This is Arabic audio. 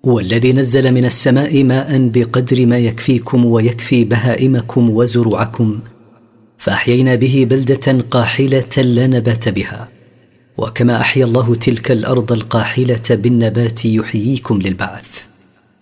والذي نزل من السماء ماء بقدر ما يكفيكم ويكفي بهائمكم وزروعكم، فأحيينا به بلدة قاحلة لا نبات بها. وكما أحيا الله تلك الأرض القاحلة بالنبات يحييكم للبعث.